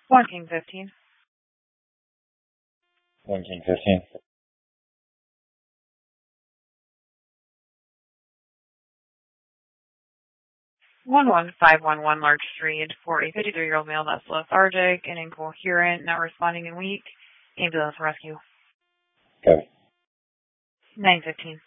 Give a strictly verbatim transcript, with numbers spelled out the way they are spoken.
One King fifteen. One King fifteen. One one five one one Larch Street for a fifty-three-year-old male that's lethargic and incoherent, not responding and weak. Ambulance rescue. Okay. Nine fifteen.